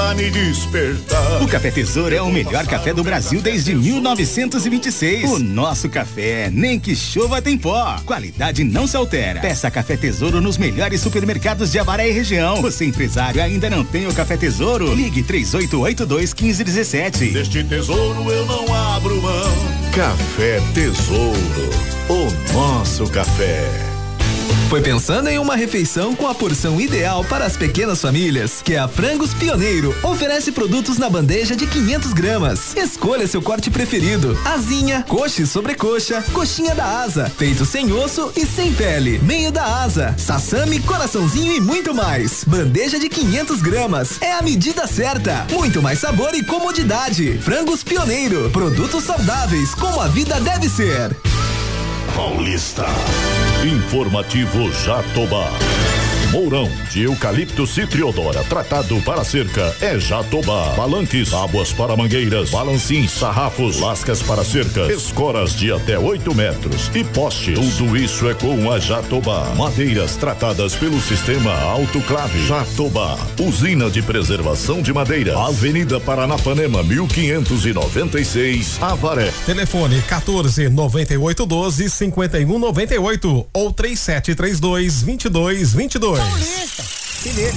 pra me despertar. O Café Tesouro é o melhor café do Brasil desde 1926. O nosso café, nem que chova tem pó. Qualidade não se altera. Peça Café Tesouro nos melhores supermercados de Avaré e região. Você empresário ainda não tem o Café Tesouro? Ligue 3882-1517. Deste tesouro eu não abro mão. Café Tesouro, o nosso café. Foi pensando em uma refeição com a porção ideal para as pequenas famílias que a Frangos Pioneiro oferece produtos na bandeja de 500 gramas. Escolha seu corte preferido: asinha, coxa e sobrecoxa, coxinha da asa, peito sem osso e sem pele, meio da asa, sassami, coraçãozinho e muito mais. Bandeja de 500 gramas é a medida certa. Muito mais sabor e comodidade. Frangos Pioneiro, produtos saudáveis como a vida deve ser. Paulista. Informativo Jatobá. Mourão de eucalipto citriodora, tratado para cerca, é Jatobá. Palanques, tábuas para mangueiras, balancins, sarrafos, lascas para cercas, escoras de até 8 metros e postes. Tudo isso é com a Jatobá. Madeiras tratadas pelo sistema autoclave. Jatobá, usina de preservação de madeira. Avenida Paranapanema, 1596, Avaré. Telefone 149812-5198 ou 3732-2222. Paulista.